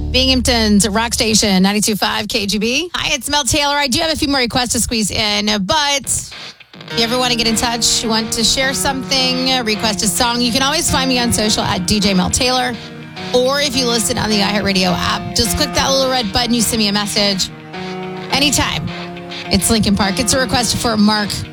Binghamton's rock station, 92.5 KGB. Hi, it's Mel Taylor. I do have a few more requests to squeeze in, but if you ever want to get in touch, you want to share something, request a song, you can always find me on social at DJ Mel Taylor. Or if you listen on the iHeartRadio app, just click that little red button, you send me a message anytime. It's Linkin Park. It's a request for Mark